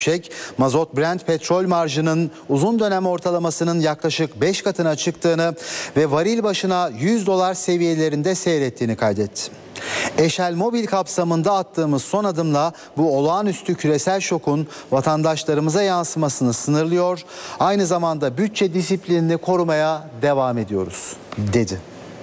Mazot Brent petrol marjının uzun dönem ortalamasının yaklaşık 5 katına çıktığını ve varil başına $100 seviyelerinde seyrettiğini kaydetti. Eşel Mobil kapsamında attığımız son adımla bu olağanüstü küresel şokun vatandaşlarımıza yansımasını sınırlıyor, aynı zamanda bütçe disiplinini korumaya devam ediyoruz, dedi.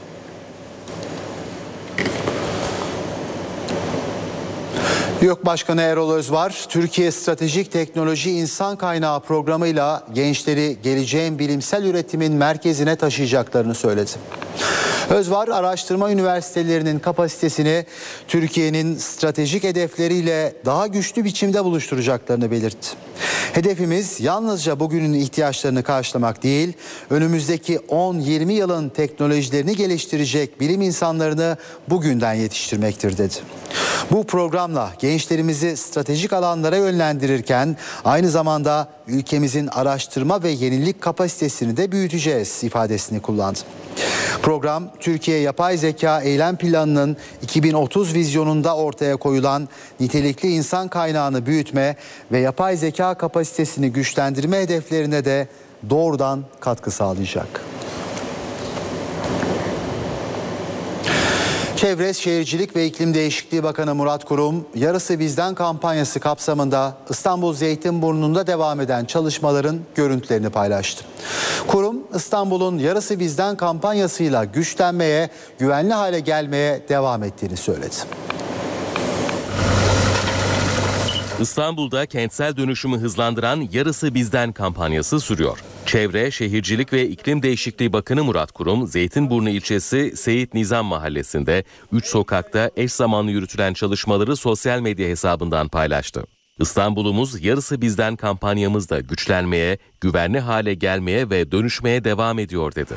YÖK Başkanı Erol Özvar, Türkiye Stratejik Teknoloji İnsan Kaynağı programıyla gençleri geleceğin bilimsel üretimin merkezine taşıyacaklarını söyledi. Özvar, araştırma üniversitelerinin kapasitesini Türkiye'nin stratejik hedefleriyle daha güçlü biçimde buluşturacaklarını belirtti. Hedefimiz yalnızca bugünün ihtiyaçlarını karşılamak değil, önümüzdeki 10-20 yılın teknolojilerini geliştirecek bilim insanlarını bugünden yetiştirmektir, dedi. Bu programla gençlerimizi stratejik alanlara yönlendirirken aynı zamanda ülkemizin araştırma ve yenilik kapasitesini de büyüteceğiz ifadesini kullandı. Program, Türkiye Yapay Zeka Eylem Planı'nın 2030 vizyonunda ortaya koyulan nitelikli insan kaynağını büyütme ve yapay zeka kapasitesini güçlendirme hedeflerine de doğrudan katkı sağlayacak. Çevre, Şehircilik ve İklim Değişikliği Bakanı Murat Kurum, Yarısı Bizden kampanyası kapsamında İstanbul Zeytinburnu'nda devam eden çalışmaların görüntülerini paylaştı. Kurum, İstanbul'un Yarısı Bizden kampanyasıyla güçlenmeye, güvenli hale gelmeye devam ettiğini söyledi. İstanbul'da kentsel dönüşümü hızlandıran Yarısı Bizden kampanyası sürüyor. Çevre, Şehircilik ve İklim Değişikliği Bakanı Murat Kurum, Zeytinburnu ilçesi Seyit Nizam Mahallesi'nde 3 sokakta eş zamanlı yürütülen çalışmaları sosyal medya hesabından paylaştı. İstanbul'umuz Yarısı Bizden kampanyamızda güçlenmeye, güvenli hale gelmeye ve dönüşmeye devam ediyor, dedi.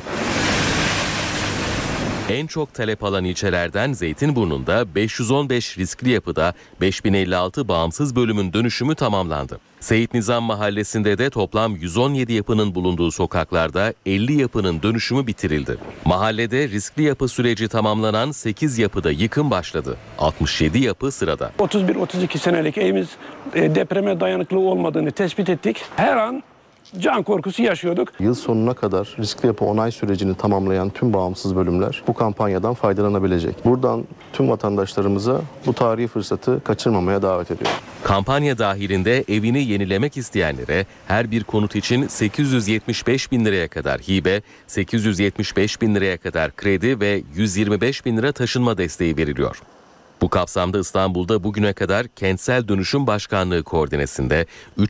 En çok talep alan ilçelerden Zeytinburnu'nda 515 riskli yapıda 5056 bağımsız bölümün dönüşümü tamamlandı. Seyit Nizam Mahallesi'nde de toplam 117 yapının bulunduğu sokaklarda 50 yapının dönüşümü bitirildi. Mahallede riskli yapı süreci tamamlanan 8 yapıda yıkım başladı. 67 yapı sırada. 31-32 senelik evimiz depreme dayanıklı olmadığını tespit ettik. Her an can korkusu yaşıyorduk. Yıl sonuna kadar riskli yapı onay sürecini tamamlayan tüm bağımsız bölümler bu kampanyadan faydalanabilecek. Buradan tüm vatandaşlarımıza bu tarihi fırsatı kaçırmamaya davet ediyorum. Kampanya dahilinde evini yenilemek isteyenlere her bir konut için 875 bin liraya kadar hibe, 875 bin liraya kadar kredi ve 125 bin lira taşınma desteği veriliyor. Bu kapsamda İstanbul'da bugüne kadar Kentsel Dönüşüm Başkanlığı koordinesinde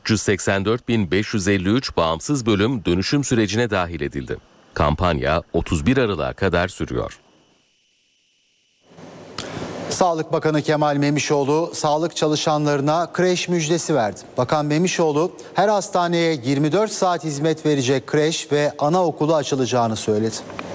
384.553 bağımsız bölüm dönüşüm sürecine dahil edildi. Kampanya 31 Aralık'a kadar sürüyor. Sağlık Bakanı Kemal Memişoğlu sağlık çalışanlarına kreş müjdesi verdi. Bakan Memişoğlu her hastaneye 24 saat hizmet verecek kreş ve anaokulu açılacağını söyledi.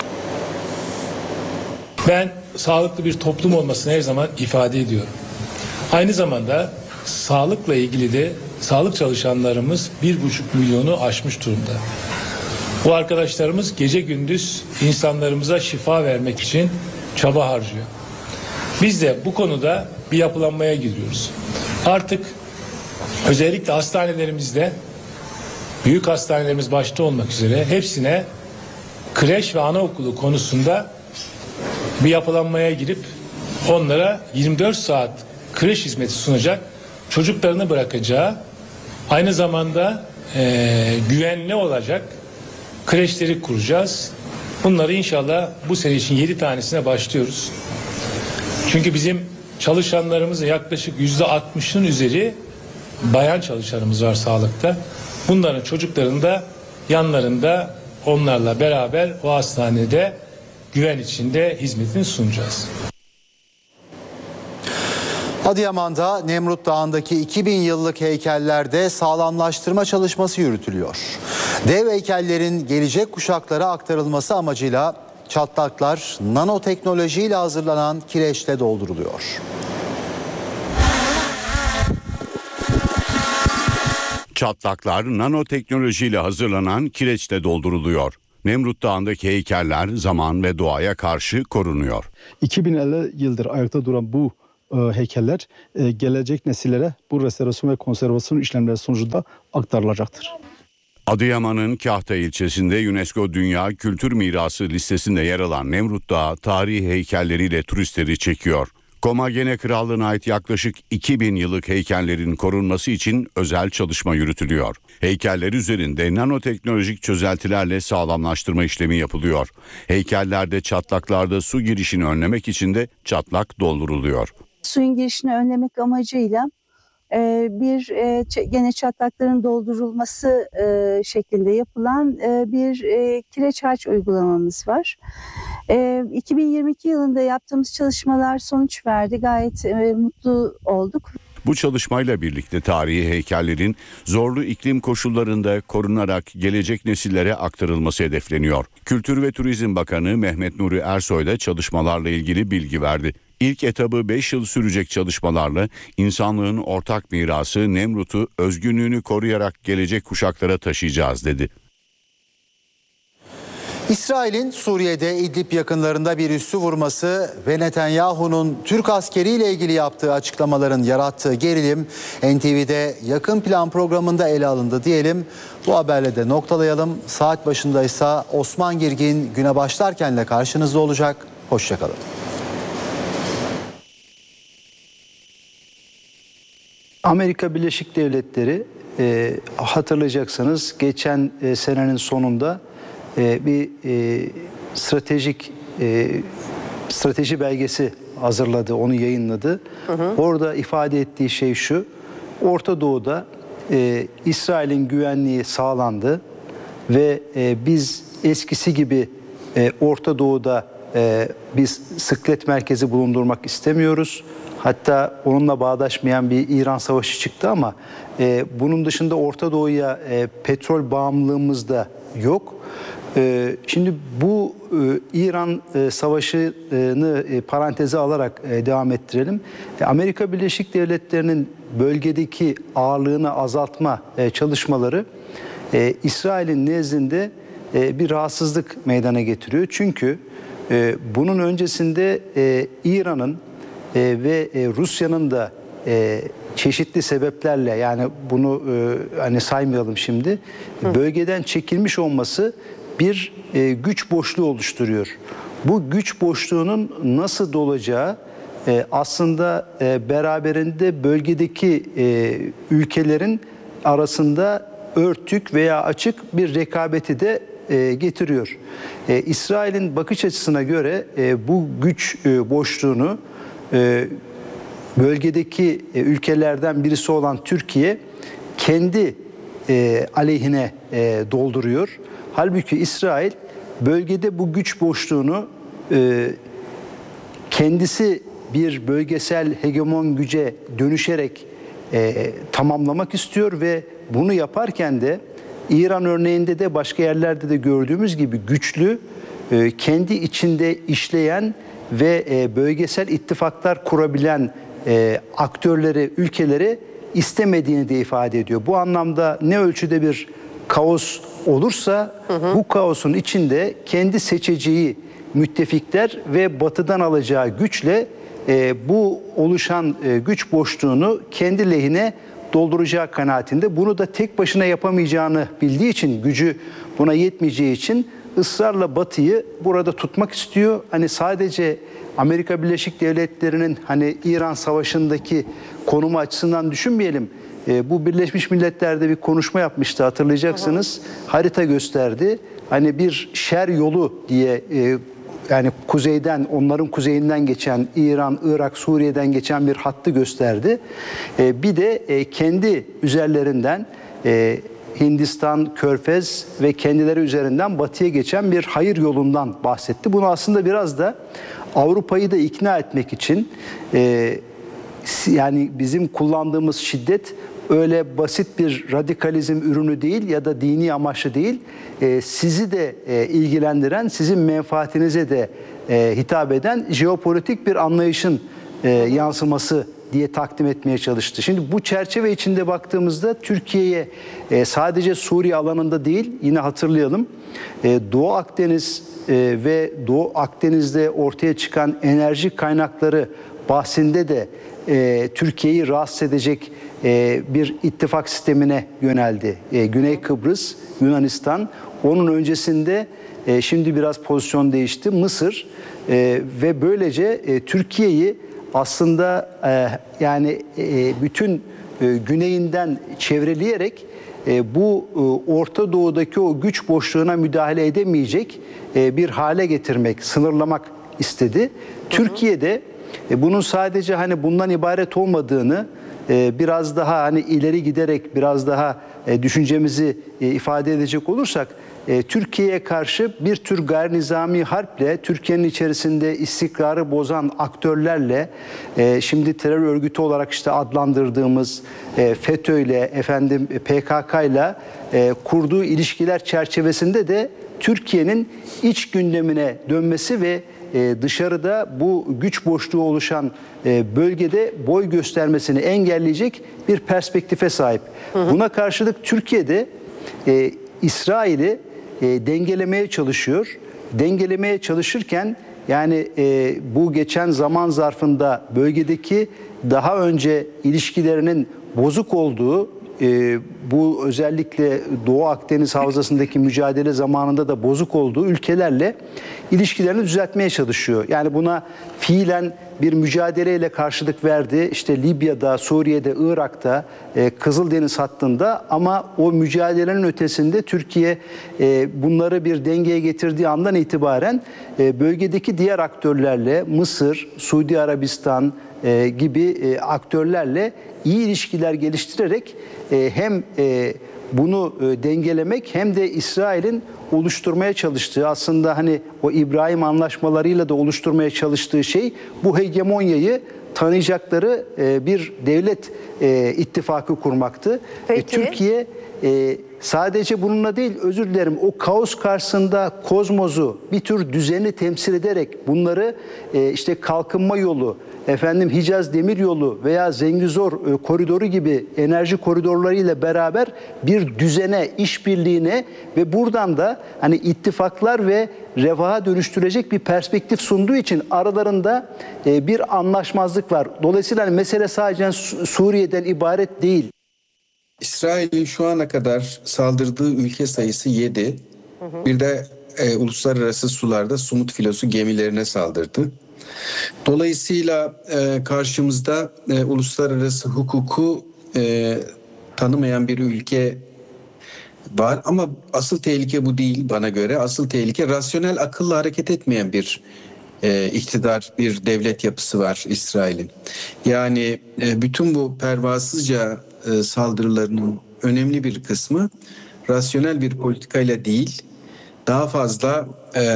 Ben sağlıklı bir toplum olmasını her zaman ifade ediyorum. Aynı zamanda sağlıkla ilgili de sağlık çalışanlarımız 1,5 milyonu aşmış durumda. Bu arkadaşlarımız gece gündüz insanlarımıza şifa vermek için çaba harcıyor. Biz de bu konuda bir yapılanmaya gidiyoruz. Artık özellikle hastanelerimizde, büyük hastanelerimiz başta olmak üzere hepsine kreş ve anaokulu konusunda bir yapılanmaya girip onlara 24 saat kreş hizmeti sunacak, çocuklarını bırakacağı, aynı zamanda güvenli olacak kreşleri kuracağız. Bunları inşallah bu sene için 7 tanesine başlıyoruz. Çünkü bizim çalışanlarımızın yaklaşık %60'ın üzeri bayan çalışanımız var sağlıkta. Bunların çocuklarının da yanlarında onlarla beraber o hastanede güven içinde hizmetini sunacağız. Adıyaman'da Nemrut Dağı'ndaki 2000 yıllık heykellerde sağlamlaştırma çalışması yürütülüyor. Dev heykellerin gelecek kuşaklara aktarılması amacıyla çatlaklar nanoteknolojiyle hazırlanan kireçle dolduruluyor. Çatlaklar nanoteknolojiyle hazırlanan kireçle dolduruluyor. Nemrut Dağı'ndaki heykeller zaman ve doğaya karşı korunuyor. 2050 yıldır ayakta duran bu heykeller gelecek nesillere bu restorasyon ve konservasyon işlemleri sonucunda aktarılacaktır. Adıyaman'ın Kahta ilçesinde UNESCO Dünya Kültür Mirası listesinde yer alan Nemrut Dağı tarihi heykelleriyle turistleri çekiyor. Komagene Krallığı'na ait yaklaşık 2000 yıllık heykellerin korunması için özel çalışma yürütülüyor. Heykeller üzerinde nanoteknolojik çözeltilerle sağlamlaştırma işlemi yapılıyor. Heykellerde çatlaklarda su girişini önlemek için de çatlak dolduruluyor. Suyun girişini önlemek amacıyla gene çatlakların doldurulması şeklinde yapılan bir kireç harç uygulamamız var. 2022 yılında yaptığımız çalışmalar sonuç verdi. Gayet mutlu olduk. Bu çalışmayla birlikte tarihi heykellerin zorlu iklim koşullarında korunarak gelecek nesillere aktarılması hedefleniyor. Kültür ve Turizm Bakanı Mehmet Nuri Ersoy da çalışmalarla ilgili bilgi verdi. İlk etabı 5 yıl sürecek çalışmalarla insanlığın ortak mirası Nemrut'u özgünlüğünü koruyarak gelecek kuşaklara taşıyacağız dedi. İsrail'in Suriye'de İdlib yakınlarında bir üssü vurması ve Netanyahu'nun Türk askeriyle ilgili yaptığı açıklamaların yarattığı gerilim NTV'de yakın plan programında ele alındı diyelim. Bu haberle de noktalayalım. Saat başındaysa Osman Girgin güne başlarkenle karşınızda olacak. Hoşçakalın. Amerika Birleşik Devletleri hatırlayacaksınız geçen senenin sonunda bir strateji belgesi hazırladı, onu yayınladı. Orada ifade ettiği şey şu: Orta Doğu'da İsrail'in güvenliği sağlandı ve biz eskisi gibi Orta Doğu'da biz sıklet merkezi bulundurmak istemiyoruz. Hatta onunla bağdaşmayan bir İran savaşı çıktı ama bunun dışında Orta Doğu'ya petrol bağımlılığımız da yok. Şimdi bu İran savaşını paranteze alarak devam ettirelim. Amerika Birleşik Devletleri'nin bölgedeki ağırlığını azaltma çalışmaları İsrail'in nezdinde bir rahatsızlık meydana getiriyor. Çünkü bunun öncesinde İran'ın ve Rusya'nın da çeşitli sebeplerle, yani bunu hani saymayalım şimdi, bölgeden çekilmiş olması bir güç boşluğu oluşturuyor. Bu güç boşluğunun nasıl dolacağı aslında beraberinde bölgedeki ülkelerin arasında örtük veya açık bir rekabeti de getiriyor. İsrail'in bakış açısına göre bu güç boşluğunu bölgedeki ülkelerden birisi olan Türkiye kendi aleyhine dolduruyor. Halbuki İsrail bölgede bu güç boşluğunu kendisi bir bölgesel hegemon güce dönüşerek tamamlamak istiyor ve bunu yaparken de İran örneğinde de başka yerlerde de gördüğümüz gibi güçlü, kendi içinde işleyen ve bölgesel ittifaklar kurabilen aktörleri, ülkeleri istemediğini de ifade ediyor. Bu anlamda ne ölçüde bir kaos olursa bu kaosun içinde kendi seçeceği müttefikler ve batıdan alacağı güçle bu oluşan güç boşluğunu kendi lehine dolduracağı kanaatinde. Bunu da tek başına yapamayacağını bildiği için, gücü buna yetmeyeceği için ısrarla Batı'yı burada tutmak istiyor. Hani sadece Amerika Birleşik Devletleri'nin hani İran Savaşı'ndaki konumu açısından düşünmeyelim. Bu Birleşmiş Milletler'de bir konuşma yapmıştı, hatırlayacaksınız. Harita gösterdi. Hani bir şer yolu diye, yani kuzeyden, onların kuzeyinden geçen İran, Irak, Suriye'den geçen bir hattı gösterdi. Bir de kendi üzerlerinden Hindistan, Körfez ve kendileri üzerinden batıya geçen bir hayır yolundan bahsetti. Bunu aslında biraz da Avrupa'yı da ikna etmek için, yani bizim kullandığımız şiddet öyle basit bir radikalizm ürünü değil ya da dini amaçlı değil, sizi de ilgilendiren, sizin menfaatinize de hitap eden jeopolitik bir anlayışın yansıması diye takdim etmeye çalıştı. Şimdi bu çerçeve içinde baktığımızda Türkiye'ye sadece Suriye alanında değil, yine hatırlayalım, Doğu Akdeniz ve Doğu Akdeniz'de ortaya çıkan enerji kaynakları bahsinde de Türkiye'yi rahatsız edecek bir ittifak sistemine yöneldi. Güney Kıbrıs, Yunanistan. Onun öncesinde şimdi biraz pozisyon değişti. Mısır ve böylece Türkiye'yi aslında yani bütün güneyinden çevreleyerek bu Orta Doğu'daki o güç boşluğuna müdahale edemeyecek bir hale getirmek, sınırlamak istedi. Türkiye'de bunun sadece hani bundan ibaret olmadığını biraz daha hani ileri giderek biraz daha düşüncemizi ifade edecek olursak Türkiye'ye karşı bir tür gayri nizami harple Türkiye'nin içerisinde istikrarı bozan aktörlerle şimdi terör örgütü olarak işte adlandırdığımız FETÖ'yle PKK'yla kurduğu ilişkiler çerçevesinde de Türkiye'nin iç gündemine dönmesi ve dışarıda bu güç boşluğu oluşan bölgede boy göstermesini engelleyecek bir perspektife sahip. Buna karşılık Türkiye'de İsrail'i dengelemeye çalışıyor. Dengelemeye çalışırken yani bu geçen zaman zarfında bölgedeki daha önce ilişkilerinin bozuk olduğu, bu özellikle Doğu Akdeniz Havzası'ndaki mücadele zamanında da bozuk olduğu ülkelerle ilişkilerini düzeltmeye çalışıyor. Yani buna fiilen bir mücadeleyle karşılık verdi. İşte Libya'da, Suriye'de, Irak'ta, Kızıldeniz hattında ama o mücadelenin ötesinde Türkiye bunları bir dengeye getirdiği andan itibaren bölgedeki diğer aktörlerle Mısır, Suudi Arabistan gibi aktörlerle iyi ilişkiler geliştirerek hem bunu dengelemek hem de İsrail'in oluşturmaya çalıştığı aslında hani o İbrahim anlaşmalarıyla da oluşturmaya çalıştığı şey bu hegemonyayı tanıyacakları bir devlet ittifakı kurmaktı. Türkiye sadece bununla değil özür dilerim o kaos karşısında kozmosu bir tür düzeni temsil ederek bunları işte kalkınma yolu, Hicaz Demiryolu veya Zengizor koridoru gibi enerji koridorlarıyla beraber bir düzene, işbirliğine ve buradan da hani ittifaklar ve refaha dönüştürecek bir perspektif sunduğu için aralarında bir anlaşmazlık var. Dolayısıyla mesele sadece Suriye'den ibaret değil. İsrail'in şu ana kadar saldırdığı ülke sayısı 7. Bir de uluslararası sularda Sumut filosu gemilerine saldırdı. Dolayısıyla karşımızda uluslararası hukuku tanımayan bir ülke var ama asıl tehlike bu değil bana göre. Asıl tehlike rasyonel akılla hareket etmeyen bir iktidar, bir devlet yapısı var İsrail'in. Yani bütün bu pervasızca saldırılarının önemli bir kısmı rasyonel bir politikayla değil, daha fazla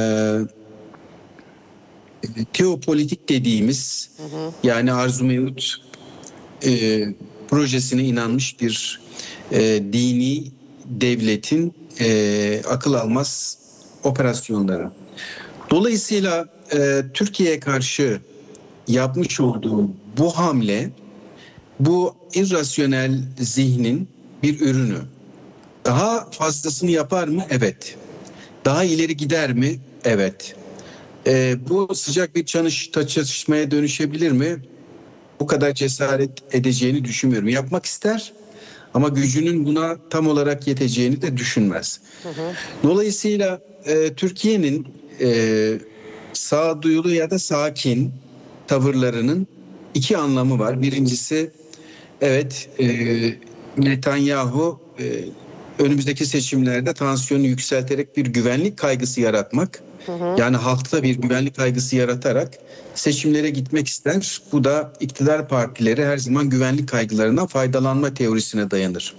teopolitik dediğimiz yani arzu mevcut projesine inanmış bir dini devletin akıl almaz operasyonları. Dolayısıyla Türkiye'ye karşı yapmış olduğu bu hamle bu irrasyonel zihnin bir ürünü. Daha fazlasını yapar mı? Evet. Daha ileri gider mi? Evet. Bu sıcak bir çatışmaya dönüşebilir mi? Bu kadar cesaret edeceğini düşünmüyorum. Yapmak ister ama gücünün buna tam olarak yeteceğini de düşünmez. Dolayısıyla Türkiye'nin sağduyulu ya da sakin tavırlarının iki anlamı var. Birincisi evet Netanyahu önümüzdeki seçimlerde tansiyonu yükselterek bir güvenlik kaygısı yaratmak. Yani halkta bir güvenlik kaygısı yaratarak seçimlere gitmek ister. Bu da iktidar partileri her zaman güvenlik kaygılarından faydalanma teorisine dayanır.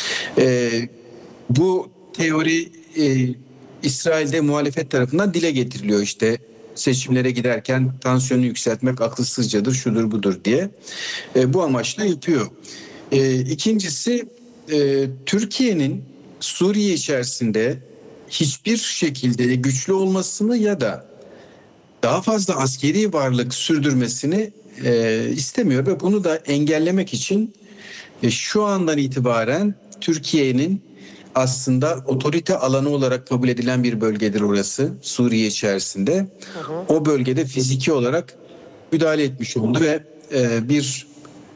Bu teori İsrail'de muhalefet tarafından dile getiriliyor işte. Seçimlere giderken tansiyonu yükseltmek akılsızcadır, şudur budur diye. Bu amaçla yapıyor. İkincisi Türkiye'nin Suriye içerisinde hiçbir şekilde güçlü olmasını ya da daha fazla askeri varlık sürdürmesini istemiyor ve bunu da engellemek için şu andan itibaren Türkiye'nin aslında otorite alanı olarak kabul edilen bir bölgedir orası Suriye içerisinde. O bölgede fiziki olarak müdahale etmiş oldu ve bir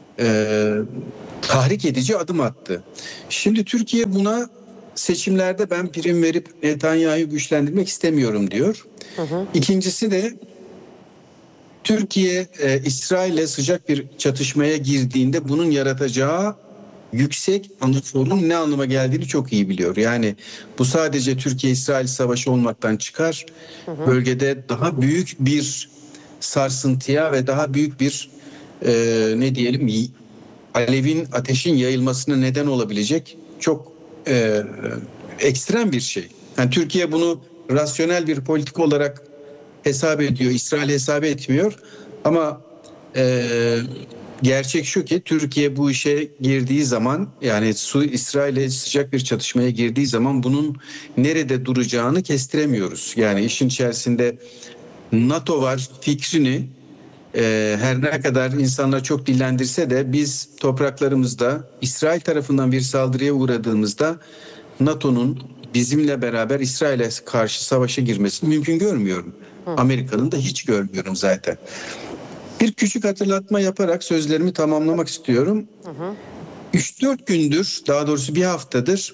tahrik edici adım attı. Şimdi Türkiye buna seçimlerde ben prim verip Netanyahu'yu güçlendirmek istemiyorum diyor. İkincisi de Türkiye İsrail'le sıcak bir çatışmaya girdiğinde bunun yaratacağı yüksek sorun ne anlama geldiğini çok iyi biliyor. Yani bu sadece Türkiye-İsrail savaşı olmaktan çıkar. Bölgede daha büyük bir sarsıntıya ve daha büyük bir ne diyelim ateşin yayılmasına neden olabilecek çok ekstrem bir şey. Yani Türkiye bunu rasyonel bir politika olarak hesap ediyor. İsrail hesap etmiyor. Ama gerçek şu ki Türkiye bu işe girdiği zaman, yani İsrail'e sıcak bir çatışmaya girdiği zaman bunun nerede duracağını kestiremiyoruz. Yani işin içerisinde NATO var fikrini her ne kadar insanlar çok dillendirse de biz topraklarımızda İsrail tarafından bir saldırıya uğradığımızda NATO'nun bizimle beraber İsrail'e karşı savaşa girmesini mümkün görmüyorum. Amerika'nın da hiç görmüyorum zaten. Bir küçük hatırlatma yaparak sözlerimi tamamlamak istiyorum. 3-4 gündür, daha doğrusu bir haftadır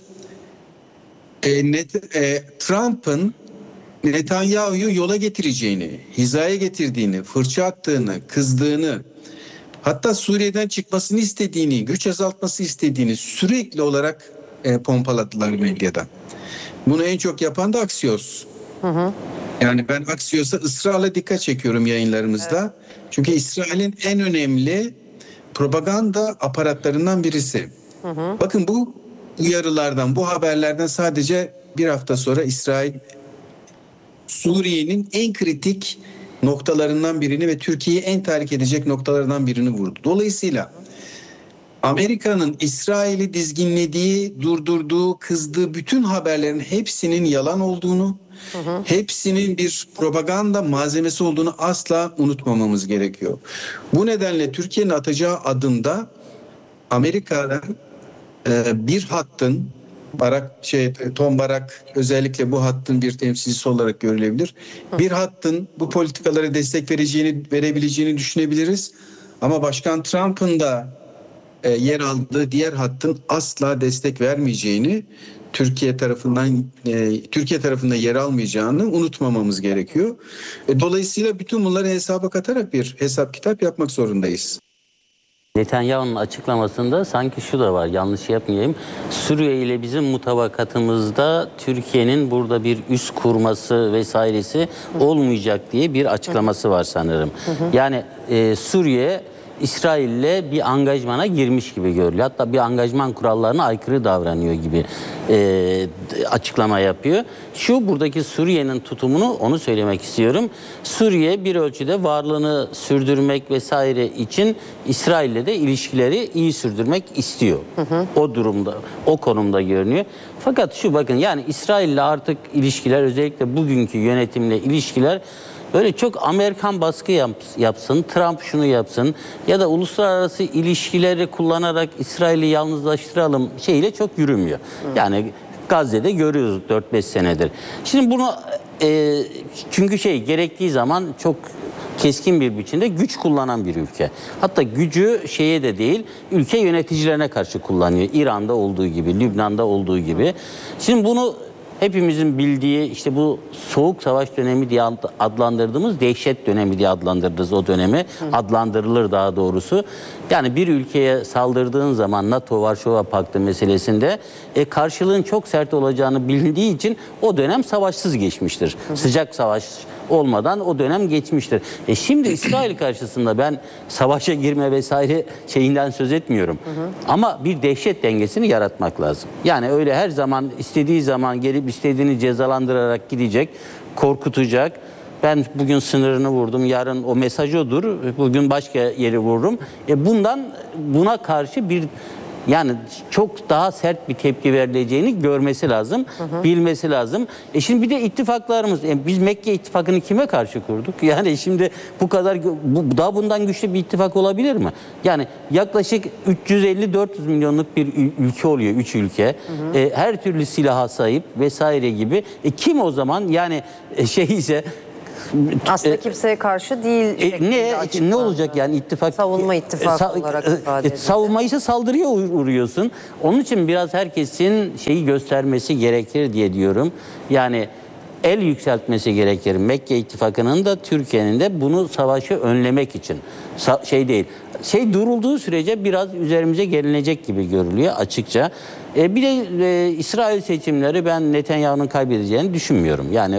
Trump'ın Netanyahu'yu yola getireceğini, hizaya getirdiğini, fırça attığını, kızdığını, hatta Suriye'den çıkmasını istediğini, güç azaltması istediğini sürekli olarak pompaladılar medyada. Bunu en çok yapan da Axios. Yani ben Axios'a ısrarla dikkat çekiyorum yayınlarımızda. Evet. Çünkü İsrail'in en önemli propaganda aparatlarından birisi. Bakın bu uyarılardan, bu haberlerden sadece bir hafta sonra İsrail Suriye'nin en kritik noktalarından birini ve Türkiye'yi en tahrik edecek noktalardan birini vurdu. Dolayısıyla Amerika'nın İsrail'i dizginlediği, durdurduğu, kızdığı bütün haberlerin hepsinin yalan olduğunu, hepsinin bir propaganda malzemesi olduğunu asla unutmamamız gerekiyor. Bu nedenle Türkiye'nin atacağı adımda Amerika'da bir hattın, Tom Barak özellikle bu hattın bir temsilcisi olarak görülebilir. Bir hattın bu politikalara destek verebileceğini düşünebiliriz. Ama Başkan Trump'ın da yer aldığı diğer hattın asla destek vermeyeceğini, Türkiye tarafında yer almayacağını unutmamamız gerekiyor. Dolayısıyla bütün bunları hesaba katarak bir hesap kitap yapmak zorundayız. Netanyahu'nun açıklamasında sanki şu da var, yanlış yapmayayım. Suriye ile bizim mutabakatımızda Türkiye'nin burada bir üs kurması vesairesi olmayacak diye bir açıklaması var sanırım. Yani Suriye İsrail'le bir angajmana girmiş gibi görülüyor. Hatta bir angajman kurallarına aykırı davranıyor gibi açıklama yapıyor. Şu buradaki Suriye'nin tutumunu onu söylemek istiyorum. Suriye bir ölçüde varlığını sürdürmek vesaire için İsrail'le de ilişkileri iyi sürdürmek istiyor. O durumda, o konumda görünüyor. Fakat şu bakın, yani İsrail'le artık ilişkiler, özellikle bugünkü yönetimle ilişkiler böyle çok Amerikan baskı yapsın, Trump şunu yapsın ya da uluslararası ilişkileri kullanarak İsrail'i yalnızlaştıralım şeyle çok yürümüyor. Yani Gazze'de görüyoruz 4-5 senedir. Şimdi bunu çünkü gerektiği zaman çok keskin bir biçimde güç kullanan bir ülke. Hatta gücü şeye de değil, ülke yöneticilerine karşı kullanıyor. İran'da olduğu gibi, Lübnan'da olduğu gibi. Şimdi bunu hepimizin bildiği işte bu soğuk savaş dönemi diye adlandırdığımız, dehşet dönemi diye adlandırdığımız o dönemi adlandırılır daha doğrusu. Yani bir ülkeye saldırdığın zaman NATO Varşova Paktı meselesinde karşılığın çok sert olacağını bilindiği için o dönem savaşsız geçmiştir. Sıcak savaş olmadan o dönem geçmiştir. Şimdi İsrail karşısında ben savaşa girme vesaire şeyinden söz etmiyorum. Ama bir dehşet dengesini yaratmak lazım. Yani öyle her zaman istediği zaman gelip istediğini cezalandırarak gidecek, korkutacak. Ben bugün sınırını vurdum, yarın o mesaj odur, bugün başka yeri vururum. Buna karşı bir, yani çok daha sert bir tepki verileceğini görmesi lazım, bilmesi lazım. Şimdi bir de ittifaklarımız, biz Mekke ittifakını kime karşı kurduk? Yani şimdi bu kadar, daha bundan güçlü bir ittifak olabilir mi? Yani yaklaşık 350-400 milyonluk bir ülke oluyor, 3 ülke. Her türlü silaha sahip vesaire gibi. Kim o zaman, yani ise Aslında kimseye karşı değil. Ne olacak yani ittifak? Savunma ittifakı olarak ifade ediyor. Savunma ise saldırıya uğruyorsun. Onun için biraz herkesin şeyi göstermesi gerekir diye diyorum. Yani el yükseltmesi gerekir. Mekke ittifakının da Türkiye'nin de bunu savaşı önlemek için. Değil. Durulduğu sürece biraz üzerimize gelinecek gibi görülüyor açıkça. Bir de İsrail seçimleri ben Netanyahu'nun kaybedeceğini düşünmüyorum. Yani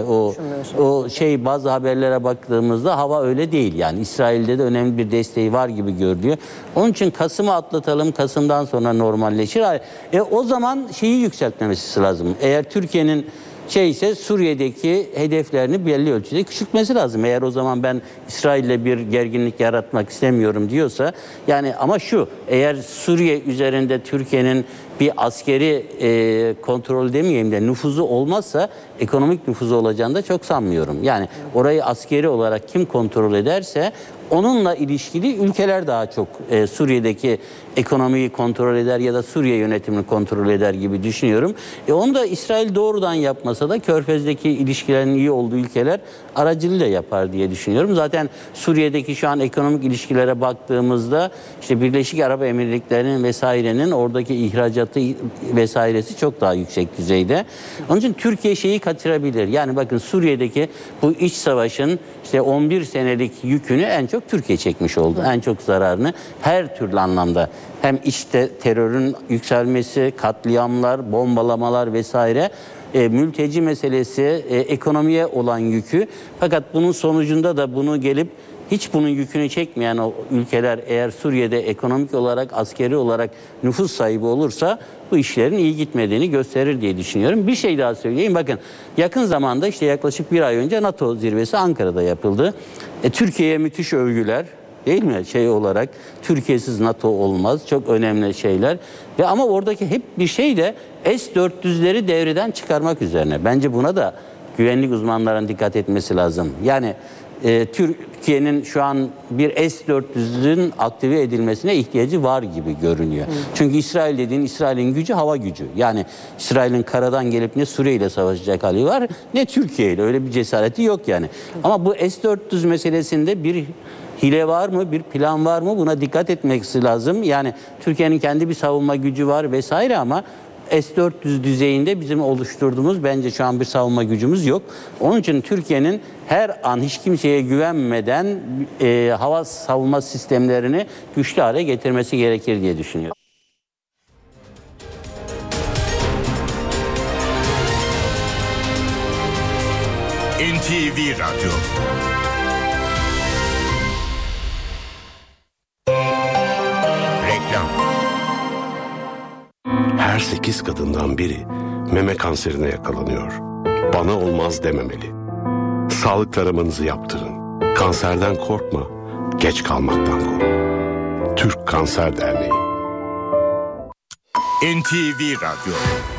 bazı haberlere baktığımızda hava öyle değil. Yani İsrail'de de önemli bir desteği var gibi görülüyor. Onun için Kasım'ı atlatalım. Kasım'dan sonra normalleşir. O zaman şeyi yükseltmemesi lazım. Eğer Türkiye'nin ise Suriye'deki hedeflerini belli ölçüde küçültmesi lazım. Eğer o zaman ben İsrail'le bir gerginlik yaratmak istemiyorum diyorsa, yani ama eğer Suriye üzerinde Türkiye'nin bir askeri kontrol demeyeyim de nüfuzu olmazsa ekonomik nüfuzu olacağını da çok sanmıyorum. Yani orayı askeri olarak kim kontrol ederse onunla ilişkili ülkeler daha çok Suriye'deki ekonomiyi kontrol eder ya da Suriye yönetimini kontrol eder gibi düşünüyorum. Onu da İsrail doğrudan yapmasa da Körfez'deki ilişkilerin iyi olduğu ülkeler aracılığıyla yapar diye düşünüyorum. Zaten Suriye'deki şu an ekonomik ilişkilere baktığımızda işte Birleşik Arap Emirlikleri'nin vesairenin oradaki ihracatı vesairesi çok daha yüksek düzeyde. Onun için Türkiye şeyi kaçırabilir. Yani bakın Suriye'deki bu iç savaşın 11 senelik yükünü en çok Türkiye çekmiş oldu. En çok zararını her türlü anlamda. Hem işte terörün yükselmesi, katliamlar, bombalamalar vesaire, mülteci meselesi, ekonomiye olan yükü. Fakat bunun sonucunda da bunu gelip hiç bunun yükünü çekmeyen o ülkeler eğer Suriye'de ekonomik olarak, askeri olarak nüfus sahibi olursa bu işlerin iyi gitmediğini gösterir diye düşünüyorum. Bir şey daha söyleyeyim. Bakın yakın zamanda yaklaşık bir ay önce NATO zirvesi Ankara'da yapıldı. Türkiye'ye müthiş övgüler. Değil mi? Olarak Türkiye'siz NATO olmaz. Çok önemli şeyler. Ama oradaki hep bir şey de S-400'leri devreden çıkarmak üzerine. Bence buna da güvenlik uzmanlarının dikkat etmesi lazım. Yani Türkiye'nin şu an bir S-400'ün aktive edilmesine ihtiyacı var gibi görünüyor. Çünkü İsrail'in gücü hava gücü. Yani İsrail'in karadan gelip ne Suriye ile savaşacak hali var ne Türkiye ile. Öyle bir cesareti yok yani. Ama bu S-400 meselesinde bir hile var mı, bir plan var mı? Buna dikkat etmesi lazım. Yani Türkiye'nin kendi bir savunma gücü var vesaire ama S-400 düzeyinde bizim oluşturduğumuz bence şu an bir savunma gücümüz yok. Onun için Türkiye'nin her an hiç kimseye güvenmeden hava savunma sistemlerini güçlü hale getirmesi gerekir diye düşünüyorum. NTV Radyo. Reklam. Her 8 kadından biri meme kanserine yakalanıyor. Bana olmaz dememeli. Sağlık taramanızı yaptırın. Kanserden korkma, geç kalmaktan kork. Türk Kanser Derneği. NTV Radyo.